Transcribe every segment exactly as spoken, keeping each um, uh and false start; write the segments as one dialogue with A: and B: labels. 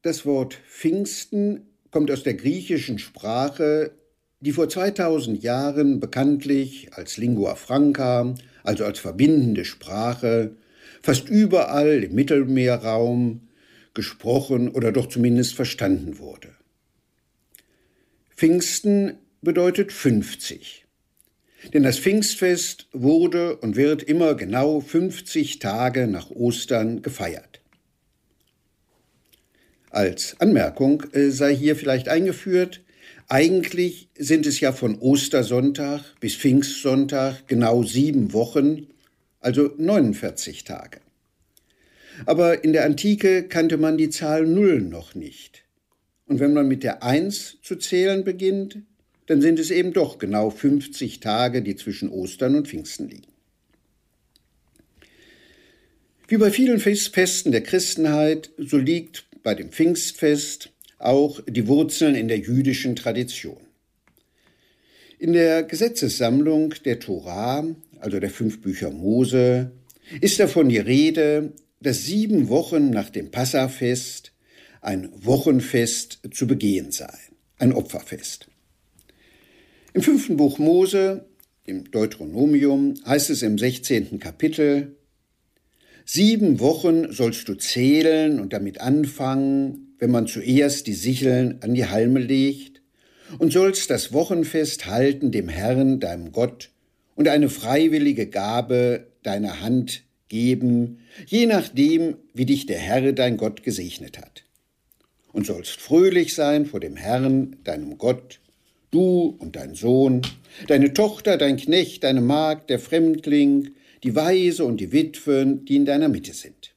A: Das Wort Pfingsten kommt aus der griechischen Sprache, die vor zweitausend Jahren bekanntlich als Lingua Franca, also als verbindende Sprache, fast überall im Mittelmeerraum gesprochen oder doch zumindest verstanden wurde. Pfingsten bedeutet fünfzig. Denn das Pfingstfest wurde und wird immer genau fünfzig Tage nach Ostern gefeiert. Als Anmerkung sei hier vielleicht eingeführt, eigentlich sind es ja von Ostersonntag bis Pfingstsonntag genau sieben Wochen, also neunundvierzig Tage. Aber in der Antike kannte man die Zahl Null noch nicht. Und wenn man mit der Eins zu zählen beginnt, dann sind es eben doch genau fünfzig Tage, die zwischen Ostern und Pfingsten liegen. Wie bei vielen Festen der Christenheit, so liegt bei dem Pfingstfest auch die Wurzeln in der jüdischen Tradition. In der Gesetzessammlung der Tora, also der fünf Bücher Mose, ist davon die Rede, dass sieben Wochen nach dem Passafest ein Wochenfest zu begehen sei, ein Opferfest. Im fünften Buch Mose, im Deuteronomium, heißt es im sechzehnten Kapitel: Sieben Wochen sollst du zählen und damit anfangen, wenn man zuerst die Sicheln an die Halme legt, und sollst das Wochenfest halten dem Herrn, deinem Gott, und eine freiwillige Gabe deiner Hand geben, je nachdem, wie dich der Herr, dein Gott, gesegnet hat. Und sollst fröhlich sein vor dem Herrn, deinem Gott, du und dein Sohn, deine Tochter, dein Knecht, deine Magd, der Fremdling, die Waise und die Witwen, die in deiner Mitte sind.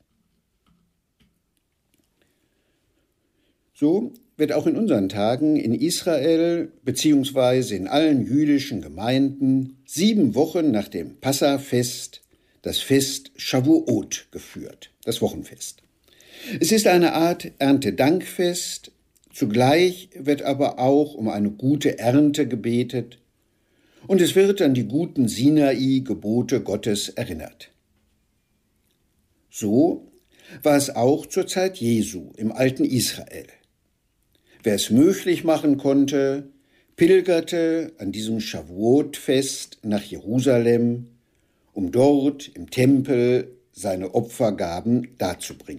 A: So wird auch in unseren Tagen in Israel bzw. in allen jüdischen Gemeinden sieben Wochen nach dem Passafest das Fest Shavuot geführt, das Wochenfest. Es ist eine Art Erntedankfest, zugleich wird aber auch um eine gute Ernte gebetet und es wird an die guten Sinai-Gebote Gottes erinnert. So war es auch zur Zeit Jesu im alten Israel. Wer es möglich machen konnte, pilgerte an diesem Shavuot-Fest nach Jerusalem, um dort im Tempel seine Opfergaben darzubringen.